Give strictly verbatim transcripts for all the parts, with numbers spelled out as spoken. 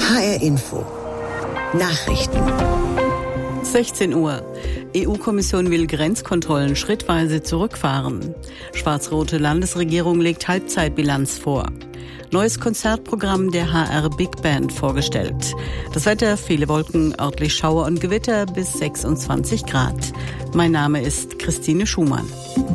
H R Info. Nachrichten. sechzehn Uhr. E U-Kommission will Grenzkontrollen schrittweise zurückfahren. Schwarz-rote Landesregierung legt Halbzeitbilanz vor. Neues Konzertprogramm der H R Big Band vorgestellt. Das Wetter, viele Wolken, örtlich Schauer und Gewitter bis sechsundzwanzig Grad. Mein Name ist Christine Schumann.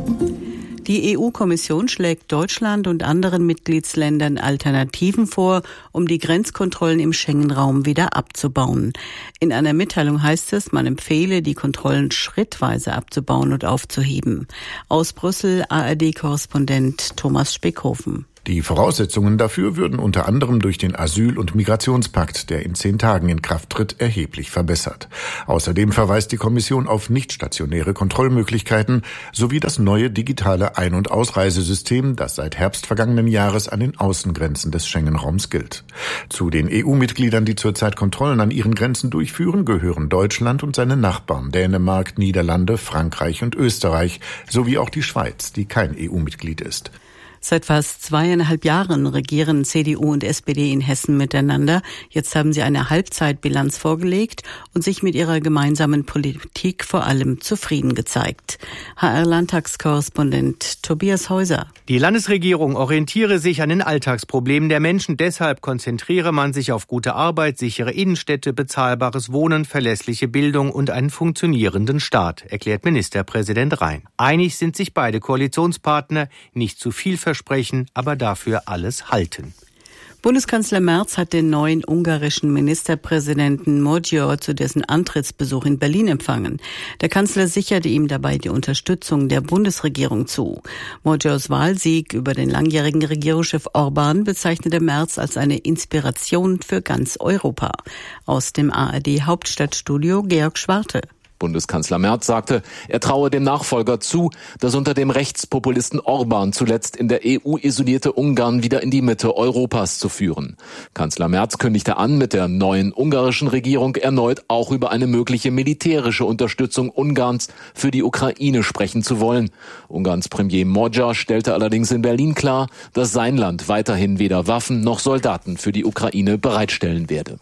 Die E U-Kommission schlägt Deutschland und anderen Mitgliedsländern Alternativen vor, um die Grenzkontrollen im Schengen-Raum wieder abzubauen. In einer Mitteilung heißt es, man empfehle, die Kontrollen schrittweise abzubauen und aufzuheben. Aus Brüssel A R D-Korrespondent Thomas Speckhofen. Die Voraussetzungen dafür würden unter anderem durch den Asyl- und Migrationspakt, der in zehn Tagen in Kraft tritt, erheblich verbessert. Außerdem verweist die Kommission auf nichtstationäre Kontrollmöglichkeiten sowie das neue digitale Ein- und Ausreisesystem, das seit Herbst vergangenen Jahres an den Außengrenzen des Schengen-Raums gilt. Zu den E U-Mitgliedern, die zurzeit Kontrollen an ihren Grenzen durchführen, gehören Deutschland und seine Nachbarn Dänemark, Niederlande, Frankreich und Österreich sowie auch die Schweiz, die kein E U-Mitglied ist. Seit fast zweieinhalb Jahren regieren C D U und S P D in Hessen miteinander. Jetzt haben sie eine Halbzeitbilanz vorgelegt und sich mit ihrer gemeinsamen Politik vor allem zufrieden gezeigt. H R-Landtagskorrespondent Tobias Häuser. Die Landesregierung orientiere sich an den Alltagsproblemen der Menschen. Deshalb konzentriere man sich auf gute Arbeit, sichere Innenstädte, bezahlbares Wohnen, verlässliche Bildung und einen funktionierenden Staat, erklärt Ministerpräsident Rhein. Einig sind sich beide Koalitionspartner, nicht zu viel versprechen, aber dafür alles halten. Bundeskanzler Merz hat den neuen ungarischen Ministerpräsidenten Magyar zu dessen Antrittsbesuch in Berlin empfangen. Der Kanzler sicherte ihm dabei die Unterstützung der Bundesregierung zu. Magyars Wahlsieg über den langjährigen Regierungschef Orbán bezeichnete Merz als eine Inspiration für ganz Europa. Aus dem A R D-Hauptstadtstudio Georg Schwarte. Bundeskanzler Merz sagte, er traue dem Nachfolger zu, das unter dem Rechtspopulisten Orbán zuletzt in der E U isolierte Ungarn wieder in die Mitte Europas zu führen. Kanzler Merz kündigte an, mit der neuen ungarischen Regierung erneut auch über eine mögliche militärische Unterstützung Ungarns für die Ukraine sprechen zu wollen. Ungarns Premier Magyar stellte allerdings in Berlin klar, dass sein Land weiterhin weder Waffen noch Soldaten für die Ukraine bereitstellen werde.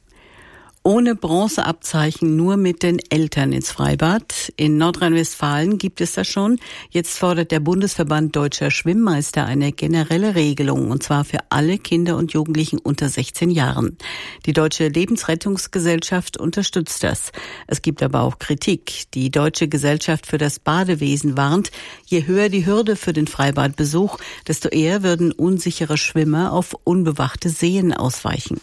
Ohne Bronzeabzeichen, nur mit den Eltern ins Freibad. In Nordrhein-Westfalen gibt es das schon. Jetzt fordert der Bundesverband Deutscher Schwimmmeister eine generelle Regelung, und zwar für alle Kinder und Jugendlichen unter sechzehn Jahren. Die Deutsche Lebensrettungsgesellschaft unterstützt das. Es gibt aber auch Kritik. Die Deutsche Gesellschaft für das Badewesen warnt, je höher die Hürde für den Freibadbesuch, desto eher würden unsichere Schwimmer auf unbewachte Seen ausweichen.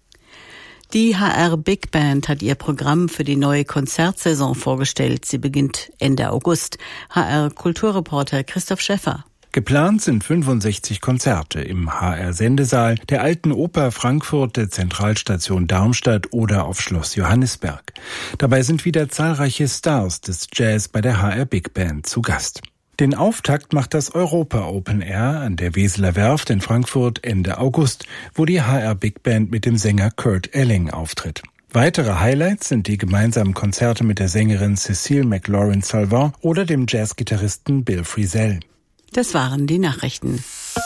Die H R Big Band hat ihr Programm für die neue Konzertsaison vorgestellt. Sie beginnt Ende August. H R-Kulturreporter Christoph Schäffer. Geplant sind fünfundsechzig Konzerte im H R-Sendesaal, der Alten Oper Frankfurt, der Zentralstation Darmstadt oder auf Schloss Johannisberg. Dabei sind wieder zahlreiche Stars des Jazz bei der H R Big Band zu Gast. Den Auftakt macht das Europa Open Air an der Weseler Werft in Frankfurt Ende August, wo die H R Big Band mit dem Sänger Kurt Elling auftritt. Weitere Highlights sind die gemeinsamen Konzerte mit der Sängerin Cécile McLaurin-Salvant oder dem Jazzgitarristen Bill Frisell. Das waren die Nachrichten.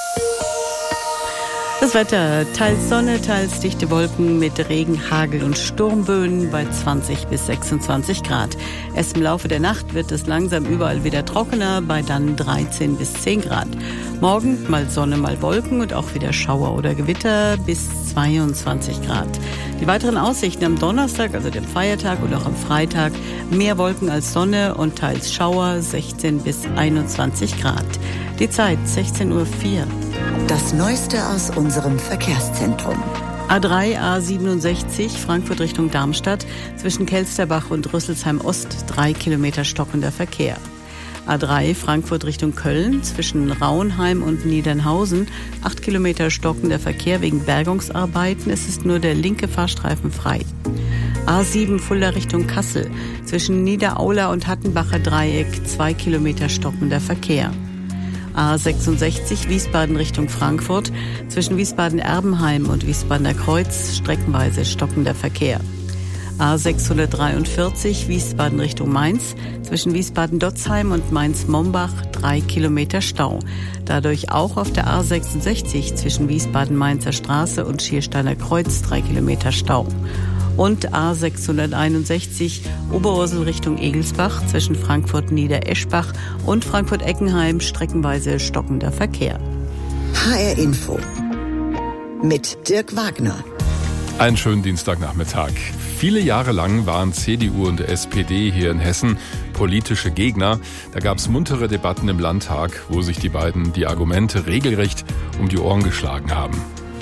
Das Wetter, teils Sonne, teils dichte Wolken mit Regen, Hagel und Sturmböen bei zwanzig bis sechsundzwanzig Grad. Erst im Laufe der Nacht wird es langsam überall wieder trockener, bei dann dreizehn bis zehn Grad. Morgen mal Sonne, mal Wolken und auch wieder Schauer oder Gewitter bis zweiundzwanzig Grad. Die weiteren Aussichten am Donnerstag, also dem Feiertag, und auch am Freitag, mehr Wolken als Sonne und teils Schauer, sechzehn bis einundzwanzig Grad. Die Zeit sechzehn Uhr vier. Das Neueste aus unserem Verkehrszentrum. A drei, A siebenundsechzig, Frankfurt Richtung Darmstadt, zwischen Kelsterbach und Rüsselsheim Ost, drei Kilometer stockender Verkehr. A drei, Frankfurt Richtung Köln, zwischen Rauenheim und Niedernhausen, acht Kilometer stockender Verkehr wegen Bergungsarbeiten. Es ist nur der linke Fahrstreifen frei. A sieben, Fulda Richtung Kassel, zwischen Niederaula und Hattenbacher Dreieck, zwei Kilometer stockender Verkehr. A sechsundsechzig, Wiesbaden Richtung Frankfurt, zwischen Wiesbaden-Erbenheim und Wiesbadener Kreuz, streckenweise stockender Verkehr. A sechshundertdreiundvierzig Wiesbaden Richtung Mainz, zwischen Wiesbaden-Dotzheim und Mainz-Mombach drei Kilometer Stau. Dadurch auch auf der A sechsundsechzig zwischen Wiesbaden-Mainzer Straße und Schiersteiner Kreuz drei Kilometer Stau. Und A sechshunderteinundsechzig Oberursel Richtung Egelsbach zwischen Frankfurt-Niedereschbach und Frankfurt-Eckenheim streckenweise stockender Verkehr. H R Info mit Dirk Wagner. Einen schönen Dienstagnachmittag. Viele Jahre lang waren C D U und S P D hier in Hessen politische Gegner. Da gab es muntere Debatten im Landtag, wo sich die beiden die Argumente regelrecht um die Ohren geschlagen haben.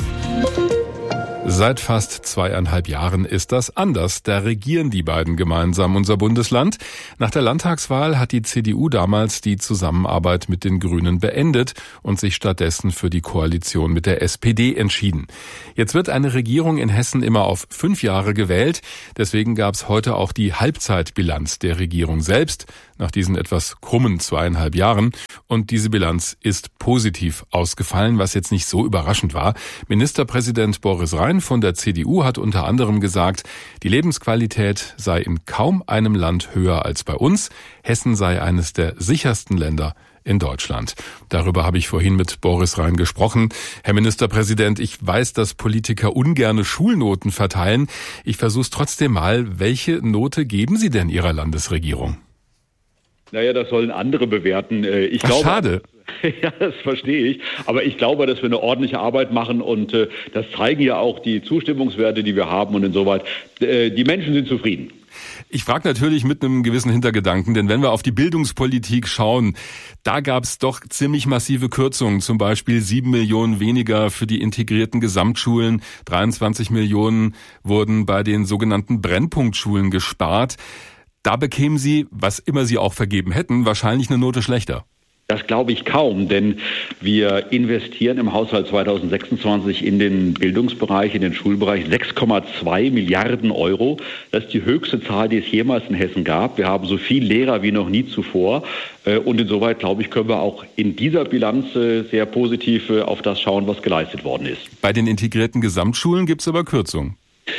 Seit fast zweieinhalb Jahren ist das anders. Da regieren die beiden gemeinsam unser Bundesland. Nach der Landtagswahl hat die C D U damals die Zusammenarbeit mit den Grünen beendet und sich stattdessen für die Koalition mit der S P D entschieden. Jetzt wird eine Regierung in Hessen immer auf fünf Jahre gewählt. Deswegen gab es heute auch die Halbzeitbilanz der Regierung selbst nach diesen etwas krummen zweieinhalb Jahren. Und diese Bilanz ist positiv ausgefallen, was jetzt nicht so überraschend war. Ministerpräsident Boris Rhein von der C D U hat unter anderem gesagt, die Lebensqualität sei in kaum einem Land höher als bei uns. Hessen sei eines der sichersten Länder in Deutschland. Darüber habe ich vorhin mit Boris Rhein gesprochen. Herr Ministerpräsident, ich weiß, dass Politiker ungerne Schulnoten verteilen. Ich versuche es trotzdem mal. Welche Note geben Sie denn Ihrer Landesregierung? Naja, das sollen andere bewerten. Ich Ach, glaube, schade. Ja, das verstehe ich. Aber ich glaube, dass wir eine ordentliche Arbeit machen und äh, das zeigen ja auch die Zustimmungswerte, die wir haben und insoweit, äh, die Menschen sind zufrieden. Ich frage natürlich mit einem gewissen Hintergedanken, denn wenn wir auf die Bildungspolitik schauen, da gab es doch ziemlich massive Kürzungen, zum Beispiel sieben Millionen weniger für die integrierten Gesamtschulen, dreiundzwanzig Millionen wurden bei den sogenannten Brennpunktschulen gespart. Da bekämen Sie, was immer Sie auch vergeben hätten, wahrscheinlich eine Note schlechter. Das glaube ich kaum, denn wir investieren im Haushalt zweitausendsechsundzwanzig in den Bildungsbereich, in den Schulbereich sechs Komma zwei Milliarden Euro. Das ist die höchste Zahl, die es jemals in Hessen gab. Wir haben so viel Lehrer wie noch nie zuvor. Und insoweit, glaube ich, können wir auch in dieser Bilanz sehr positiv auf das schauen, was geleistet worden ist. Bei den integrierten Gesamtschulen gibt es aber Kürzungen.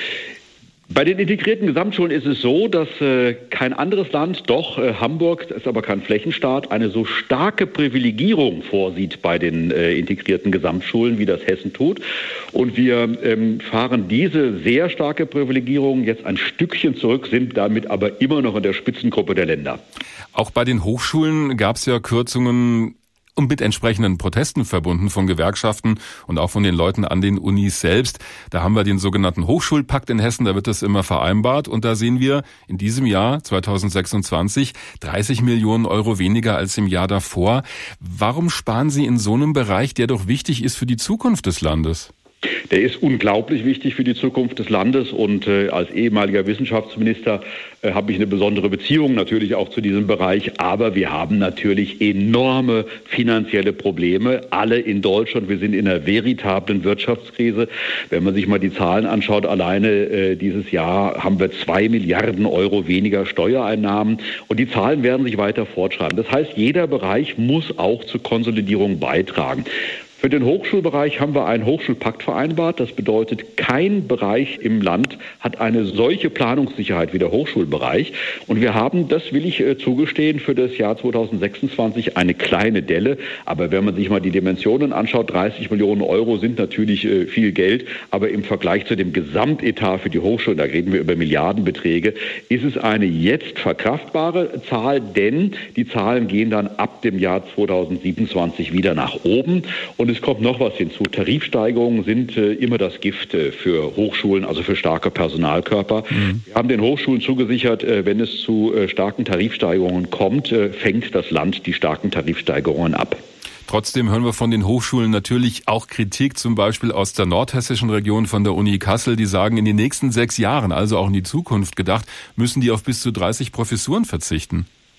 Bei den integrierten Gesamtschulen ist es so, dass äh, kein anderes Land, doch äh, Hamburg, das ist aber kein Flächenstaat, eine so starke Privilegierung vorsieht bei den äh, integrierten Gesamtschulen, wie das Hessen tut. Und wir ähm, fahren diese sehr starke Privilegierung jetzt ein Stückchen zurück, sind damit aber immer noch in der Spitzengruppe der Länder. Auch bei den Hochschulen gab es ja Kürzungen und mit entsprechenden Protesten verbunden von Gewerkschaften und auch von den Leuten an den Unis selbst. Da haben wir den sogenannten Hochschulpakt in Hessen, da wird das immer vereinbart. Und da sehen wir in diesem Jahr zweitausendsechsundzwanzig dreißig Millionen Euro weniger als im Jahr davor. Warum sparen Sie in so einem Bereich, der doch wichtig ist für die Zukunft des Landes? Der ist unglaublich wichtig für die Zukunft des Landes und äh, als ehemaliger Wissenschaftsminister äh, habe ich eine besondere Beziehung natürlich auch zu diesem Bereich. Aber wir haben natürlich enorme finanzielle Probleme, alle in Deutschland. Wir sind in einer veritablen Wirtschaftskrise. Wenn man sich mal die Zahlen anschaut, alleine äh, dieses Jahr haben wir zwei Milliarden Euro weniger Steuereinnahmen und die Zahlen werden sich weiter fortschreiben. Das heißt, jeder Bereich muss auch zur Konsolidierung beitragen. Für den Hochschulbereich haben wir einen Hochschulpakt vereinbart. Das bedeutet, kein Bereich im Land hat eine solche Planungssicherheit wie der Hochschulbereich. Und wir haben, das will ich äh, zugestehen, für das Jahr zweitausendsechsundzwanzig eine kleine Delle. Aber wenn man sich mal die Dimensionen anschaut, dreißig Millionen Euro sind natürlich äh, viel Geld. Aber im Vergleich zu dem Gesamtetat für die Hochschulen, da reden wir über Milliardenbeträge, ist es eine jetzt verkraftbare Zahl. Denn die Zahlen gehen dann ab dem Jahr zweitausendsiebenundzwanzig wieder nach oben. Und es kommt noch was hinzu. Tarifsteigerungen sind äh, immer das Gift äh, für Hochschulen, also für starke Personalkörper. Mhm. Wir haben den Hochschulen zugesichert, äh, wenn es zu äh, starken Tarifsteigerungen kommt, äh, fängt das Land die starken Tarifsteigerungen ab. Trotzdem hören wir von den Hochschulen natürlich auch Kritik, zum Beispiel aus der nordhessischen Region von der Uni Kassel, die sagen, in den nächsten sechs Jahren, also auch in die Zukunft gedacht, müssen die auf bis zu dreißig Professuren verzichten.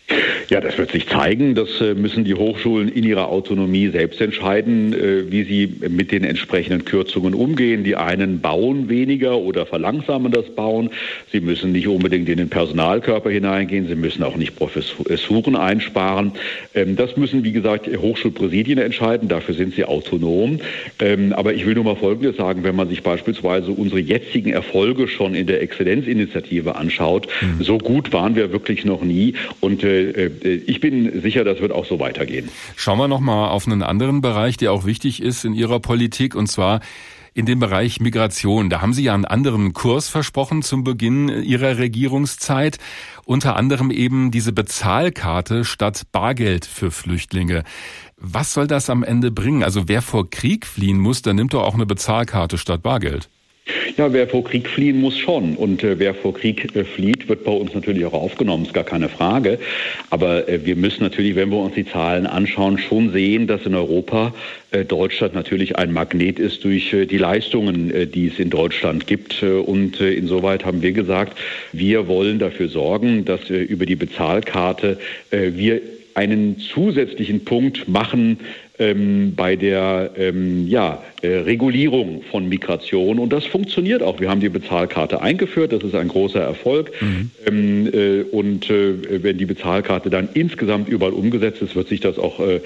Ja, das wird sich zeigen. Das müssen die Hochschulen in ihrer Autonomie selbst entscheiden, wie sie mit den entsprechenden Kürzungen umgehen. Die einen bauen weniger oder verlangsamen das Bauen. Sie müssen nicht unbedingt in den Personalkörper hineingehen. Sie müssen auch nicht Professuren einsparen. Das müssen, wie gesagt, Hochschulpräsidien entscheiden. Dafür sind sie autonom. Aber ich will nur mal Folgendes sagen, wenn man sich beispielsweise unsere jetzigen Erfolge schon in der Exzellenzinitiative anschaut, mhm. so gut waren wir wirklich noch nie. Und äh, ich bin sicher, das wird auch so weitergehen. Schauen wir noch mal auf einen anderen Bereich, der auch wichtig ist in Ihrer Politik, und zwar in dem Bereich Migration. Da haben Sie ja einen anderen Kurs versprochen zum Beginn Ihrer Regierungszeit. Unter anderem eben diese Bezahlkarte statt Bargeld für Flüchtlinge. Was soll das am Ende bringen? Also wer vor Krieg fliehen muss, der nimmt doch auch eine Bezahlkarte statt Bargeld. Ja, wer vor Krieg fliehen muss schon. Und äh, wer vor Krieg äh, flieht, wird bei uns natürlich auch aufgenommen, ist gar keine Frage. Aber äh, wir müssen natürlich, wenn wir uns die Zahlen anschauen, schon sehen, dass in Europa äh, Deutschland natürlich ein Magnet ist durch äh, die Leistungen, äh, die es in Deutschland gibt. Äh, und äh, insoweit haben wir gesagt, wir wollen dafür sorgen, dass äh, über die Bezahlkarte äh, wir einen zusätzlichen Punkt machen ähm, bei der ähm, ja, äh, Regulierung von Migration. Und das funktioniert auch. Wir haben die Bezahlkarte eingeführt. Das ist ein großer Erfolg. Mhm. Ähm, äh, und äh, wenn die Bezahlkarte dann insgesamt überall umgesetzt ist, wird sich das auch äh,